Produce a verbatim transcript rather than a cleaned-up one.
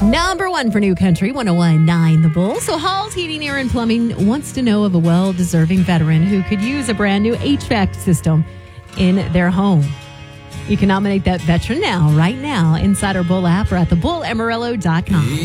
Number one for New Country, one oh one point nine The Bull. So Hall's Heating, Air, and Plumbing wants to know of a well-deserving veteran who could use a brand new H V A C system in their home. You can nominate that veteran now, right now, inside our Bull app or at the bull amarillo dot com.